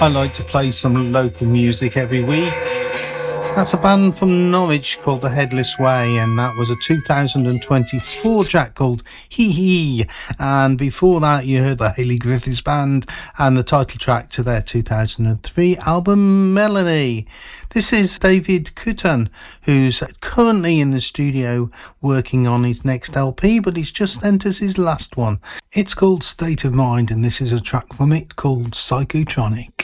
I like to play some local music every week. That's a band from Norwich called The Headless Way, and that was a 2024 track called Hee Hee. And before that, you heard the Hayley Griffiths Band and the title track to their 2003 album Melody. This is David Kutan, who's currently in the studio working on his next LP, but he's just entered his last one. It's called State of Mind, and this is a track from it called Psychotronic.